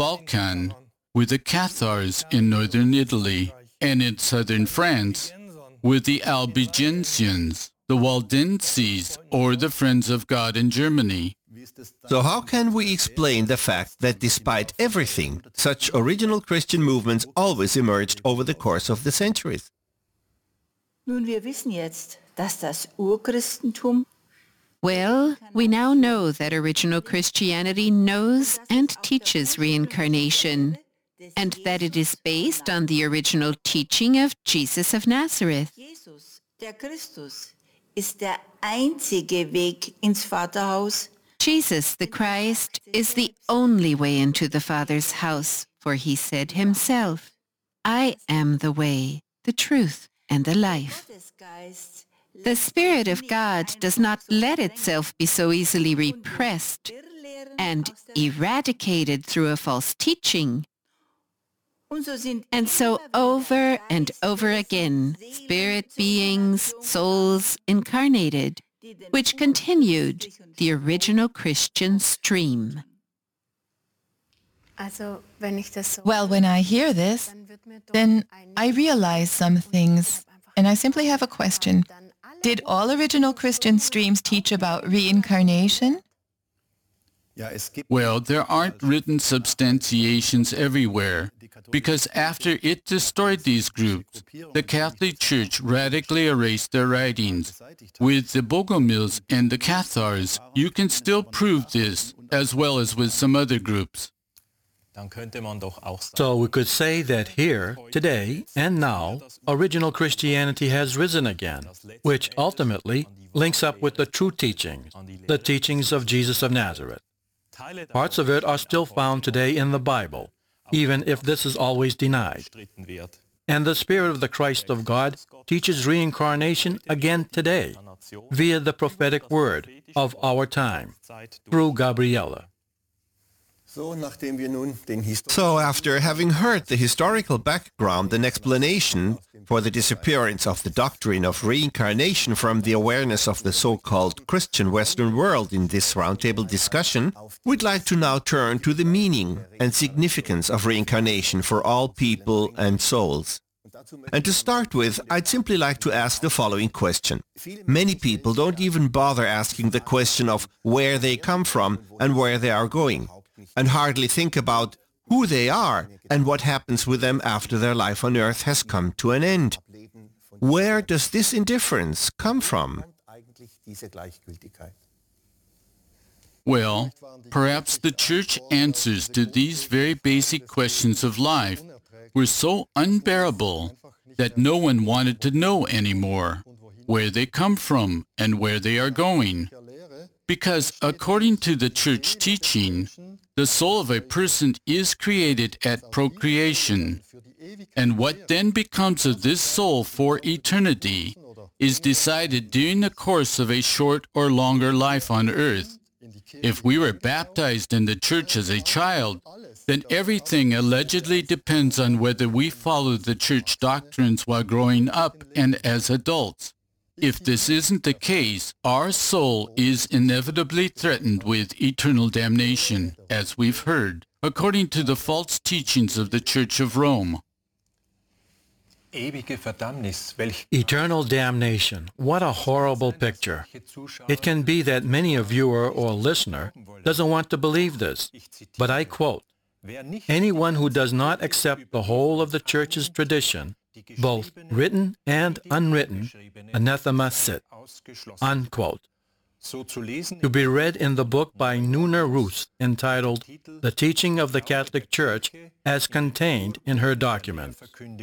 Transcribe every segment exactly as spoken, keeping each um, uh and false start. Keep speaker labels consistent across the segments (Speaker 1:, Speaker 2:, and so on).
Speaker 1: Balkan with the Cathars in northern Italy, and in southern France with the Albigensians, the Waldenses, or the Friends of God in Germany.
Speaker 2: So how can we explain the fact that despite everything, such original Christian movements always emerged over the course of the centuries?
Speaker 3: Nun, wir wissen jetzt, dass das Urchristentum
Speaker 4: Well, we now know that original Christianity knows and teaches reincarnation, and that it is based on the original teaching of Jesus of Nazareth.
Speaker 3: Jesus, der Christus, ist der einzige Weg ins Vaterhaus.
Speaker 4: Jesus, the Christ, is the only way into the Father's house, for he said himself, I am the way, the truth, and the life.
Speaker 3: Gottesgeist
Speaker 4: The Spirit of God does not let itself be so easily repressed and eradicated through a false teaching.
Speaker 3: Und so sind
Speaker 4: And so over and over again, spirit beings, souls incarnated, which continued the original Christian stream.
Speaker 5: Well, when I hear this, then I realize some things, and I simply have a question. Did all original Christian streams teach about reincarnation?
Speaker 1: Well, there aren't written substantiations everywhere, because after it destroyed these groups, the Catholic Church radically erased their writings. With the Bogomils and the Cathars, you can still prove this, as well as with some other groups.
Speaker 6: So we could say that here, today, and now, original Christianity has risen again, which ultimately links up with the true teachings, the teachings of Jesus of Nazareth. Parts of it are still found today in the Bible, even if this is always denied. And the Spirit of the Christ of God teaches reincarnation again today, via the prophetic word of our time, through Gabriela.
Speaker 2: So after having heard the historical background and explanation for the disappearance of the doctrine of reincarnation from the awareness of the so-called Christian Western world in this roundtable discussion, we'd like to now turn to the meaning and significance of reincarnation for all people and souls. And to start with, I'd simply like to ask the following question. Many people don't even bother asking the question of where they come from and where they are going, and hardly think about who they are and what happens with them after their life on earth has come to an end. Where does this indifference come from?
Speaker 1: Well, perhaps the Church answers to these very basic questions of life were so unbearable that no one wanted to know anymore where they come from and where they are going. Because according to the Church teaching, the soul of a person is created at procreation, and what then becomes of this soul for eternity is decided during the course of a short or longer life on earth. If we were baptized in the Church as a child, then everything allegedly depends on whether we follow the Church doctrines while growing up and as adults. If this isn't the case, our soul is inevitably threatened with eternal damnation, as we've heard, according to the false teachings of the Church of Rome.
Speaker 6: Eternal damnation. What a horrible picture. It can be that many a viewer or listener doesn't want to believe this, but I quote, "Anyone who does not accept the whole of the Church's tradition, both written and unwritten, anathema sit," unquote. To be read in the book by Nooner Ruth entitled The Teaching of the Catholic Church as Contained in Her Document.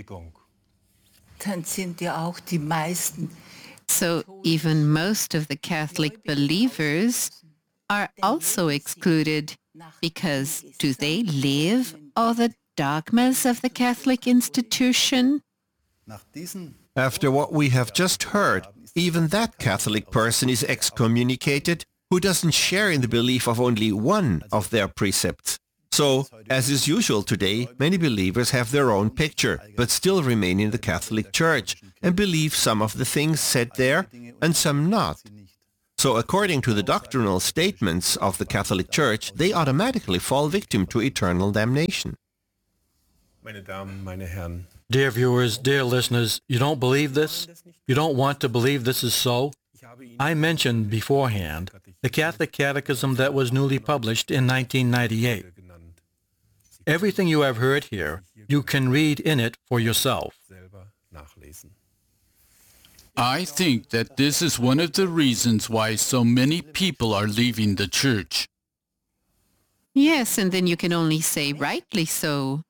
Speaker 3: Dann sind ja auch die meisten.
Speaker 4: So even most of the Catholic believers are also excluded, because do they live all the dogmas of the Catholic institution?
Speaker 2: After what we have just heard, even that Catholic person is excommunicated who doesn't share in the belief of only one of their precepts. So, as is usual today, many believers have their own picture, but still remain in the Catholic Church and believe some of the things said there and some not. So according to the doctrinal statements of the Catholic Church, they automatically fall victim to eternal damnation.
Speaker 7: Meine Damen, meine Herren,
Speaker 6: Dear viewers, dear listeners, you don't believe this? You don't want to believe this is so? I mentioned beforehand the Catholic Catechism that was newly published in nineteen ninety-eight. Everything you have heard here, you can read in it for yourself.
Speaker 7: selber nachlesen.
Speaker 1: I think that this is one of the reasons why so many people are leaving the church.
Speaker 4: Yes, and then you can only say rightly so.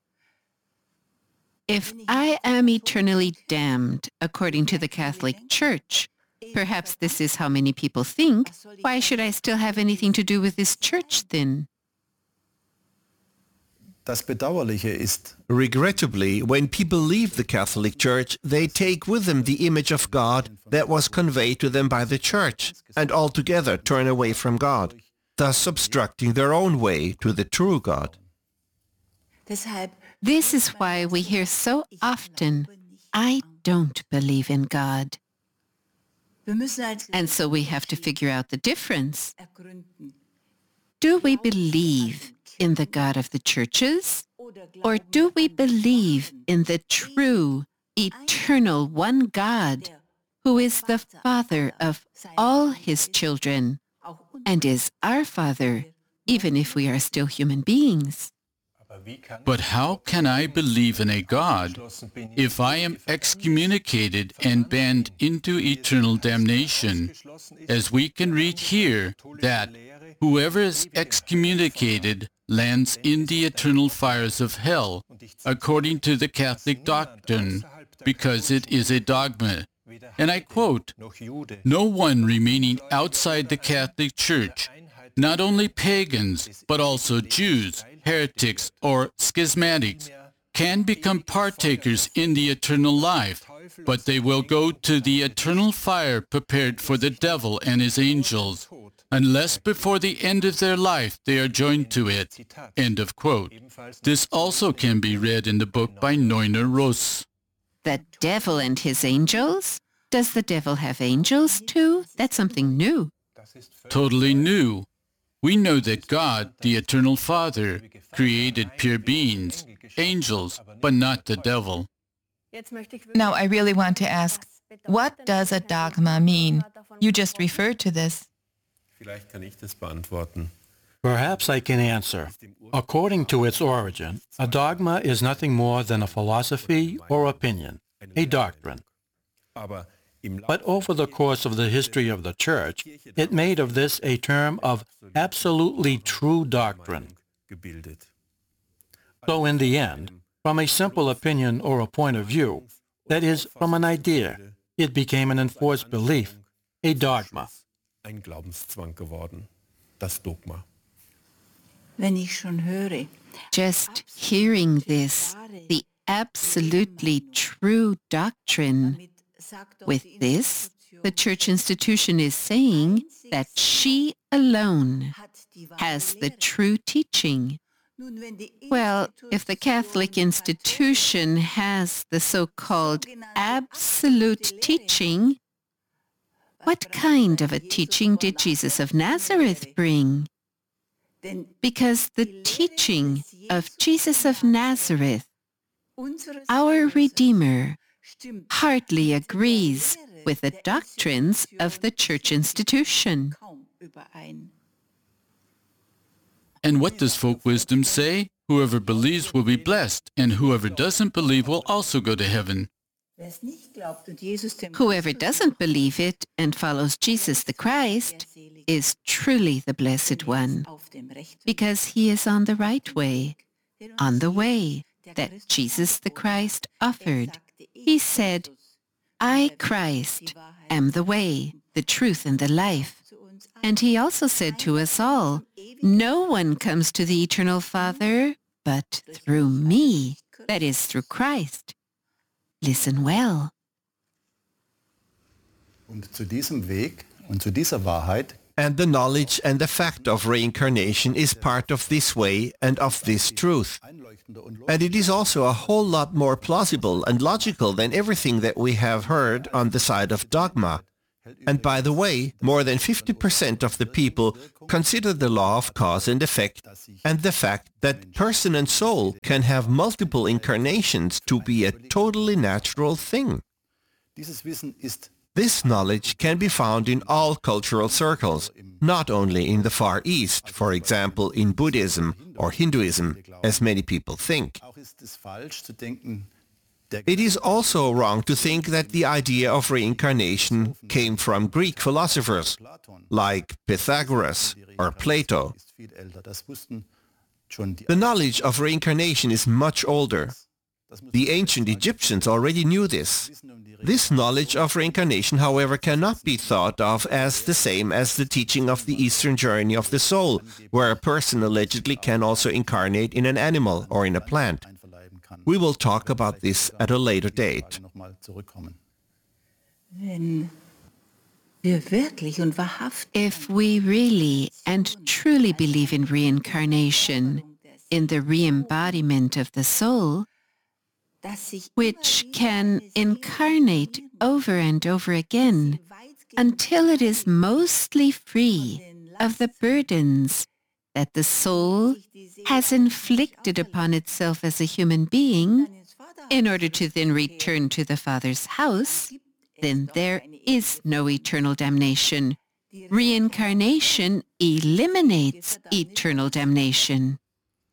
Speaker 4: If I am eternally damned according to the Catholic Church, perhaps this is how many people think, why should I still have anything to do with this church then?
Speaker 7: Das Bedauerliche ist,
Speaker 2: Regrettably, when people leave the Catholic Church, they take with them the image of God that was conveyed to them by the Church, and altogether turn away from God, thus obstructing their own way to the true God.
Speaker 3: Deshalb
Speaker 4: This is why we hear so often, I don't believe in God.
Speaker 3: wir müssen als
Speaker 4: And so we have to figure out the difference.
Speaker 3: ergründen.
Speaker 4: Do we believe in the God of the churches? Or do we believe in the true, eternal one God, who is the Father of all his children, and is our Father, even if we are still human beings?
Speaker 1: But how can I believe in a God if I am excommunicated and banned into eternal damnation? As we can read here that whoever is excommunicated lands in the eternal fires of hell, according to the Catholic doctrine, because it is a dogma. And I quote, "No one remaining outside the Catholic Church, not only pagans, but also Jews, heretics, or schismatics, can become partakers in the eternal life, but they will go to the eternal fire prepared for the devil and his angels, unless before the end of their life they are joined to it." End of quote. This also can be read in the book by Neuner Ross.
Speaker 4: The devil and his angels? Does the devil have angels too? That's something new.
Speaker 1: Totally new. We know that God, the Eternal Father, created pure beings, angels, but not the devil.
Speaker 5: Now, I really want to ask, what does a dogma mean? You just referred to this.
Speaker 7: vielleicht kann ich das beantworten.
Speaker 6: Perhaps I can answer. According to its origin, a dogma is nothing more than a philosophy or opinion, a doctrine.
Speaker 7: Aber im
Speaker 6: But over the course of the history of the Church, it made of this a term of absolutely true doctrine.
Speaker 7: gebildet.
Speaker 6: So in the end, from a simple opinion or a point of view, that is, from an idea, it became an enforced belief, a dogma.
Speaker 7: Ein Glaubenszwang geworden, das Dogma.
Speaker 3: Wenn ich schon höre,
Speaker 4: Just hearing this, the absolutely true doctrine,
Speaker 3: mit sagt doch
Speaker 4: with
Speaker 3: die
Speaker 4: this,
Speaker 3: Institution,
Speaker 4: the church institution is saying that she alone
Speaker 3: hat die wahre
Speaker 4: has the
Speaker 3: Lehre.
Speaker 4: true teaching.
Speaker 3: Nun, wenn die
Speaker 4: Well, if the Catholic institution has the so-called absolute teaching, what kind of a teaching did Jesus of Nazareth bring?
Speaker 3: Denn
Speaker 4: Because the teaching of Jesus of Nazareth,
Speaker 3: unsere
Speaker 4: our Redeemer,
Speaker 3: stimmt
Speaker 4: hardly agrees with the doctrines of the church institution.
Speaker 3: kaum überein.
Speaker 1: And what does folk wisdom say? Whoever believes will be blessed, and whoever doesn't believe will also go to heaven.
Speaker 3: Wer es nicht glaubt und Jesus dem
Speaker 4: Whoever doesn't believe it and follows Jesus the Christ is truly the blessed one,
Speaker 3: auf dem rechten
Speaker 4: because he is on the right way, on the way that Jesus the Christ offered. He said, I, Christ, am the way, the truth, and the life.
Speaker 3: zu uns allen.
Speaker 4: And he also said to us all, no one comes to the eternal Father but through me, that is, through Christ. Listen well.
Speaker 8: Und zu diesem Weg und zu dieser Wahrheit
Speaker 2: And the knowledge and the fact of reincarnation is part of this way and of this truth.
Speaker 8: einleuchtender und
Speaker 2: And it is also a whole lot more plausible and logical than everything that we have heard on the side of dogma. And by the way, more than fifty percent of the people consider the law of cause and effect and the fact that person and soul can have multiple incarnations to be a totally natural thing. This knowledge can be found in all cultural circles, not only in the Far East, for example in Buddhism or Hinduism, as many people think. It is also wrong to think that the idea of reincarnation came from Greek philosophers, like Pythagoras or Plato. The knowledge of reincarnation is much older. The ancient Egyptians already knew this. This knowledge of reincarnation, however, cannot be thought of as the same as the teaching of the Eastern journey of the soul, where a person allegedly can also incarnate in an animal or in a plant. We will talk about this at a later date.
Speaker 4: If we really and truly believe in reincarnation, in the re-embodiment of the soul, which can incarnate over and over again until it is mostly free of the burdens that the soul has inflicted upon itself as a human being, in order to then return to the Father's house, then there is no eternal damnation. Reincarnation eliminates eternal damnation.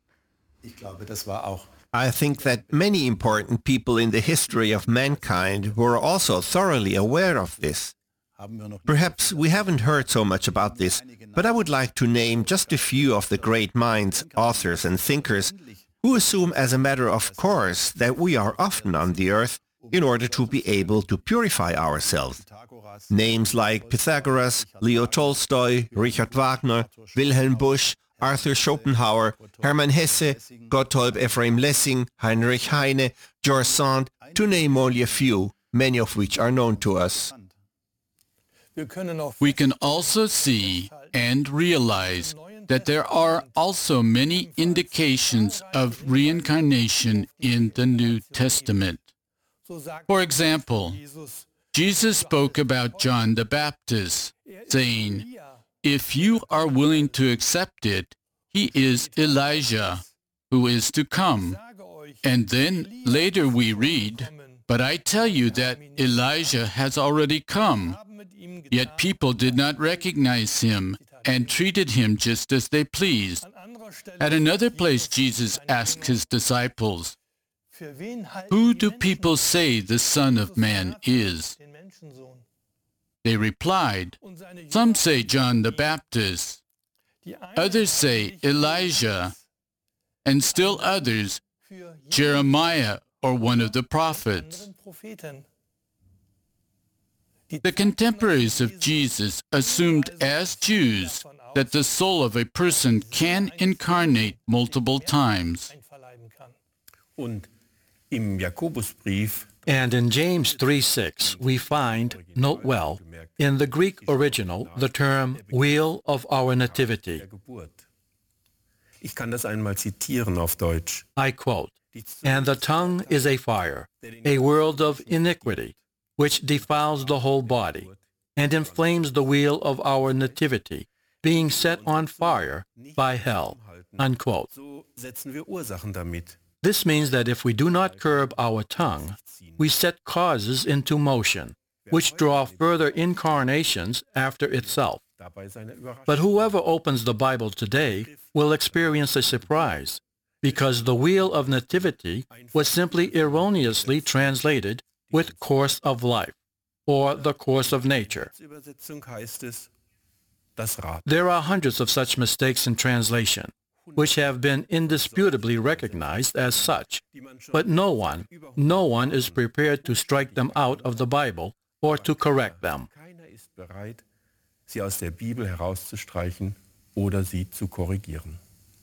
Speaker 2: I think that many important people in the history of mankind were also thoroughly aware of this. Perhaps we haven't heard so much about this, but I would like to name just a few of the great minds, authors and thinkers who assume as a matter of course that we are often on the earth in order to be able to purify ourselves. Names like Pythagoras, Leo Tolstoy, Richard Wagner, Wilhelm Busch, Arthur Schopenhauer, Hermann Hesse, Gotthold Ephraim Lessing, Heinrich Heine, George Sand, to name only a few, many of which are known to us.
Speaker 1: We can also see and realize that there are also many indications of reincarnation in the New Testament. For example, Jesus spoke about John the Baptist, saying, "If you are willing to accept it, he is Elijah, who is to come." And then later we read, "But I tell you that Elijah has already come." Yet people did not recognize him and treated him just as they pleased. At another place, Jesus asked his disciples, "Who do people say the Son of Man is?" They replied, "Some say John the Baptist, others say Elijah, and still others, Jeremiah or one of the prophets." The contemporaries of Jesus assumed as Jews that the soul of a person can incarnate multiple times.
Speaker 7: Und im Jakobusbrief
Speaker 6: And in James three six, we find, note well, in the Greek original, the term wheel of our nativity.
Speaker 7: der Geburt. Ich kann das einmal zitieren auf Deutsch.
Speaker 6: I quote, "And the tongue is a fire, a world of iniquity, which defiles the whole body, and inflames the wheel of our nativity, being set on fire by hell." Unquote.
Speaker 7: So setzen wir Ursachen damit.
Speaker 6: This means that if we do not curb our tongue, we set causes into motion, which draw further incarnations after itself.
Speaker 7: Dabei seine Überraschung.
Speaker 6: But whoever opens the Bible today will experience a surprise, because the wheel of nativity was simply erroneously translated with course of life, or the course of nature.
Speaker 7: Übersetzung heißt es, das Rad.
Speaker 6: There are hundreds of such mistakes in translation, which have been indisputably recognized as such, but no one, no one is prepared to strike them out of the Bible or to correct them.
Speaker 7: Keiner ist bereit, sie aus der Bibel herauszustreichen oder sie zu korrigieren.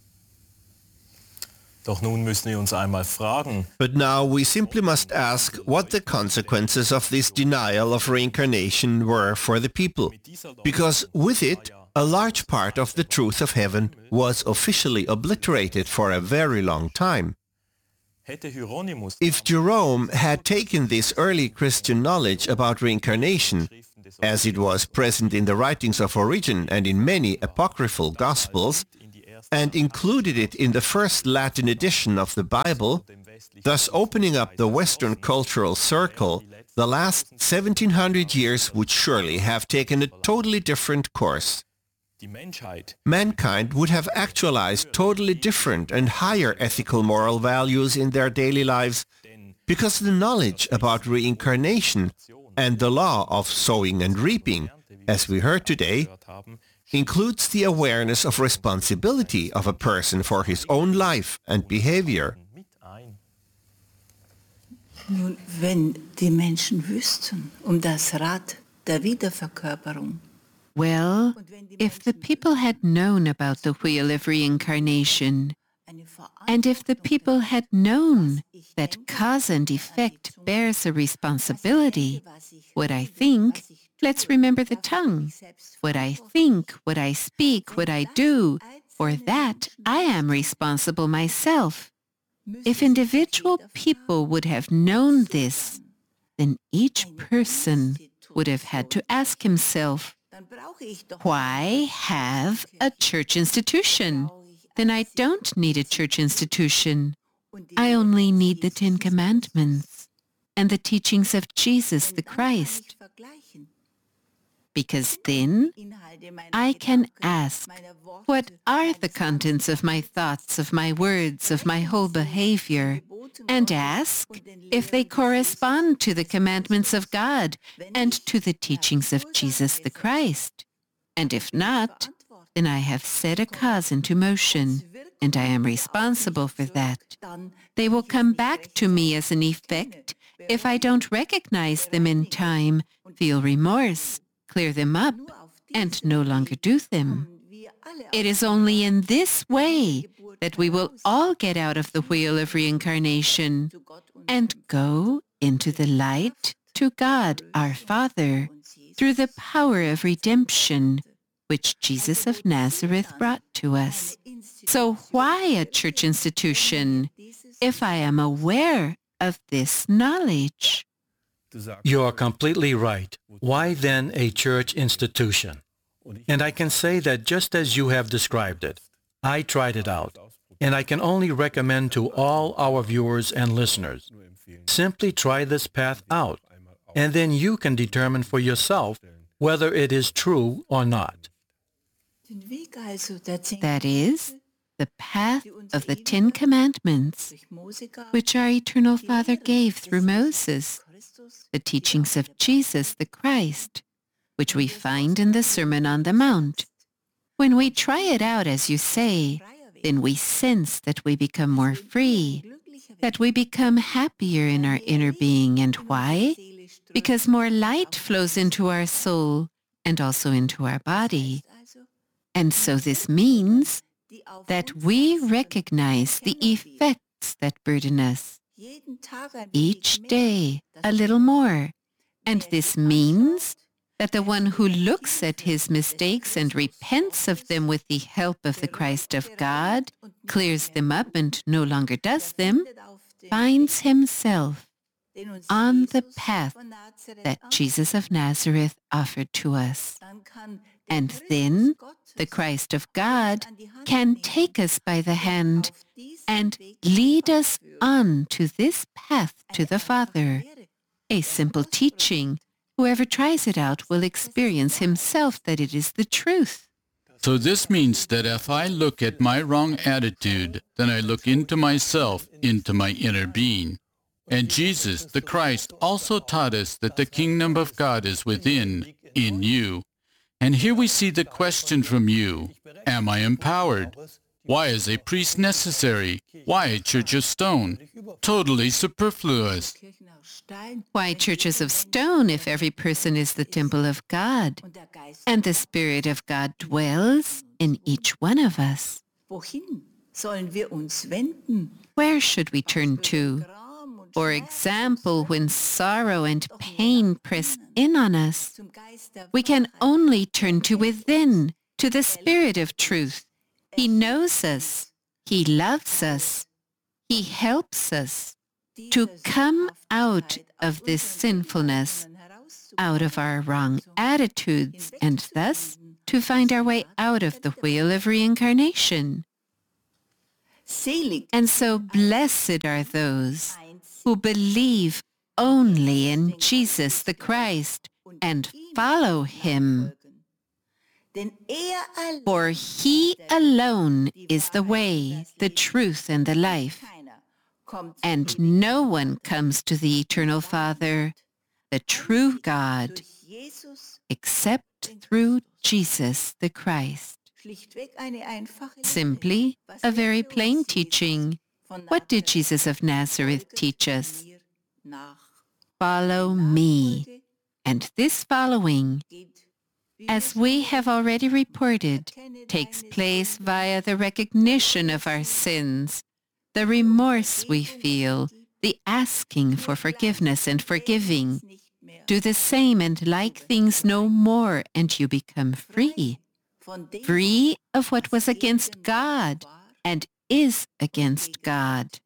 Speaker 9: Doch nun müssen wir uns einmal fragen,
Speaker 2: But now we simply must ask what the consequences of this denial of reincarnation were for the people, because with it, a large part of the truth of heaven was officially obliterated for a very long time.
Speaker 9: Hätte Hieronymus
Speaker 2: If Jerome had taken this early Christian knowledge about reincarnation, as it was present in the writings of Origen and in many apocryphal Gospels, and included it in the first Latin edition of the Bible, thus opening up the Western cultural circle, the last seventeen hundred years would surely have taken a totally different course.
Speaker 9: die Menschheit
Speaker 2: Mankind would have actualized totally different and higher ethical moral values in their daily lives, because the knowledge about reincarnation and the law of sowing and reaping, as we heard today, includes the awareness of responsibility of a person for his own life and behavior.
Speaker 9: mit ein.
Speaker 3: Nun, wenn die Menschen wüssten um das Rad der Wiederverkörperung,
Speaker 4: Well, if the people had known about the wheel of reincarnation, and if the people had known that cause and effect bears a responsibility, what I think, let's remember the tongue. What I think, what I speak, what I do, for that I am responsible myself. If individual people would have known this, then each person would have had to ask himself, why have a church institution? Then I don't need a church institution. I only need the Ten Commandments and the teachings of Jesus the Christ. Because then I can ask, what are the contents of my thoughts, of my words, of my whole behavior? And ask if they correspond to the commandments of God and to the teachings of Jesus the Christ. And if not, then I have set a cause into motion, and I am responsible for that. They will come back to me as an effect if I don't recognize them in time, feel remorse, clear them up, and no longer do them. It is only in this way that we will all get out of the wheel of reincarnation and go into the light to God our Father through the power of redemption which Jesus of Nazareth brought to us. So why a church institution if I am aware of this knowledge?
Speaker 6: You are completely right. Why then a church institution? And I can say that just as you have described it, I tried it out, and I can only recommend to all our viewers and listeners, simply try this path out, and then you can determine for yourself whether it is true or not.
Speaker 4: That is, the path of the Ten Commandments, which our Eternal Father gave through Moses, the teachings of Jesus the Christ, which we find in the Sermon on the Mount. When we try it out, as you say, then we sense that we become more free, that we become happier in our inner being. And why? Because more light flows into our soul and also into our body. And so this means that we recognize the effects that burden us each day a little more. And this means that the one who looks at his mistakes and repents of them with the help of the Christ of God, clears them up and no longer does them, finds himself on the path that Jesus of Nazareth offered to us. And then the Christ of God can take us by the hand and lead us on to this path to the Father. A simple teaching. Whoever tries it out will experience himself that it is the truth.
Speaker 1: So this means that if I look at my wrong attitude, then I look into myself, into my inner being. And Jesus, the Christ, also taught us that the kingdom of God is within, in you. And here we see the question from you, am I empowered? Why is a priest necessary? Why a church of stone? Totally superfluous.
Speaker 4: Why churches of stone if every person is the temple of God, and the Spirit of God dwells in each one of us? Where should we turn to? For example, when sorrow and pain press in on us, we can only turn to within, to the Spirit of truth. He knows us. He loves us. He He helps us to come out of this sinfulness, out of our wrong attitudes, and thus to find our way out of the wheel of reincarnation. And so blessed are those who believe only in Jesus the Christ and follow him. For he alone is the way, the truth, and the life. And no one comes to the eternal Father, the true God, except through Jesus the Christ. Simply a very plain teaching. What did Jesus of Nazareth teach us? Follow me. And this following, as we have already reported, takes place via the recognition of our sins, the remorse we feel, the asking for forgiveness and forgiving. Do the same and like things no more, and you become free. Free of what was against God and is against God.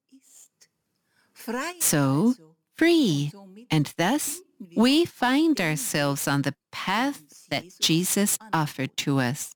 Speaker 4: So, free, and thus we find ourselves on the path that Jesus offered to us.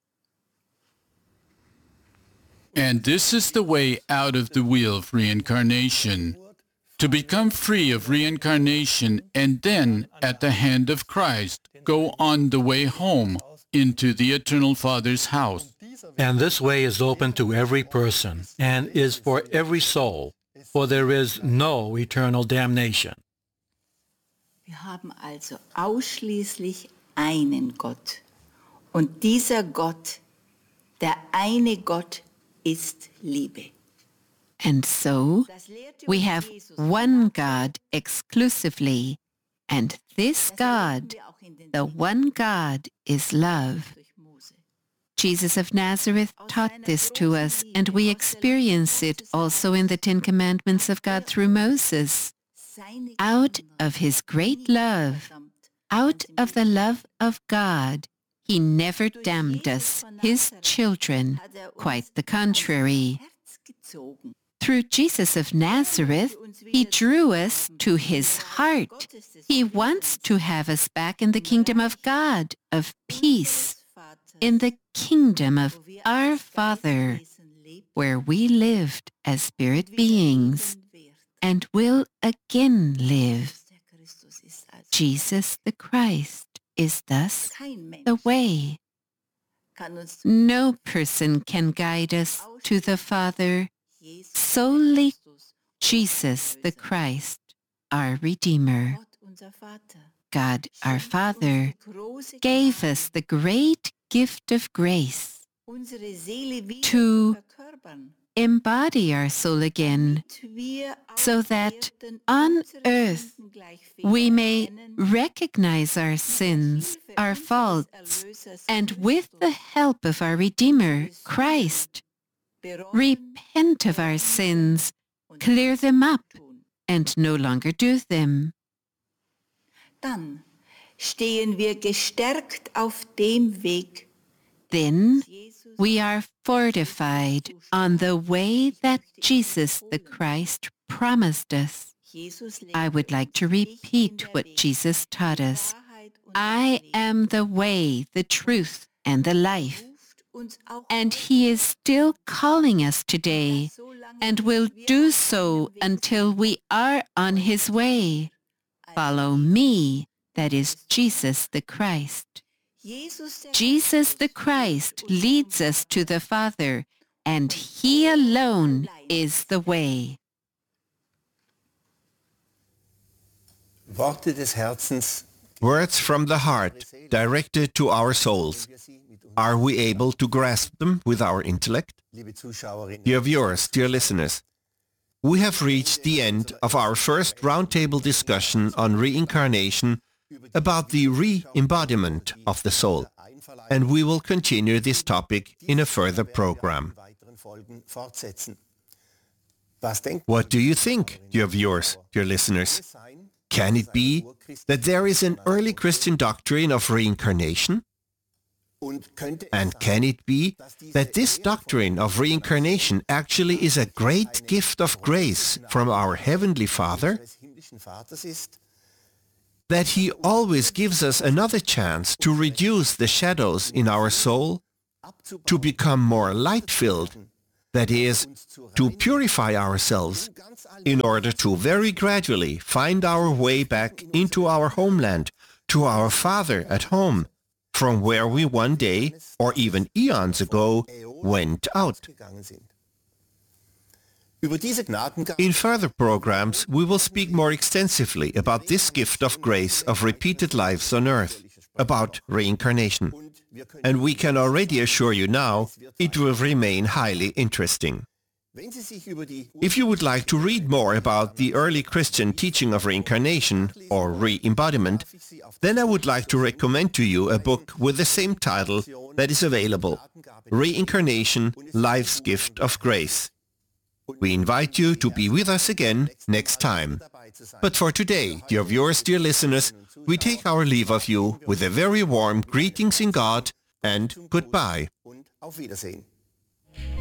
Speaker 1: And this is the way out of the wheel of reincarnation, to become free of reincarnation and then, at the hand of Christ, go on the way home into the Eternal Father's house.
Speaker 6: And this way is open to every person and is for every soul, for there is no eternal damnation.
Speaker 3: Wir haben also ausschließlich einen Gott. Und dieser Gott, der eine Gott, ist Liebe.
Speaker 4: And so, we have one God exclusively, and this God, the one God, is love. Jesus of Nazareth taught this to us, and we experience it also in the Ten Commandments of God through Moses. Out of his great love, out of the love of God, he never damned us, his children, quite the contrary. Through Jesus of Nazareth, he drew us to his heart. He wants to have us back in the kingdom of God, of peace, in the kingdom of our Father, where we lived as spirit beings and will again live. Jesus the Christ is thus the way. No person can guide us to the Father, solely Jesus the Christ, our Redeemer. God, our Father, gave us the great gift of grace to embody our soul again, so that on earth we may recognize our sins, our faults, and with the help of our Redeemer, Christ, repent of our sins, clear them up, and no longer do them.
Speaker 3: Dann stehen wir gestärkt auf dem Weg.
Speaker 4: Then we are fortified on the way that Jesus the Christ promised us. I would like to repeat what Jesus taught us. I am the way, the truth, and the life. And he is still calling us today, and will do so until we are on his way. Follow me, that is Jesus the Christ. Jesus the Christ leads us to the Father, and he alone is the way.
Speaker 2: Worte des Herzens. Words from the heart, directed to our souls. Are we able to grasp them with our intellect? Dear viewers, dear listeners, we have reached the end of our first roundtable discussion on reincarnation about the re-embodiment of the soul, and we will continue this topic in a further program. What do you think, dear viewers, dear listeners? Can it be that there is an early Christian doctrine of reincarnation? And can it be that this doctrine of reincarnation actually is a great gift of grace from our Heavenly Father? That He always gives us another chance to reduce the shadows in our soul, to become more light-filled, that is, to purify ourselves, in order to very gradually find our way back into our homeland, to our Father at home, from where we one day, or even eons ago, went out. In further programs, we will speak more extensively about this gift of grace of repeated lives on earth, about reincarnation. And we can already assure you now, it will remain highly interesting. If you would like to read more about the early Christian teaching of reincarnation, or re-embodiment, then I would like to recommend to you a book with the same title that is available, Reincarnation, Life's Gift of Grace. We invite you to be with us again next time. But for today, dear viewers, dear listeners, we take our leave of you with a very warm greetings in God and goodbye.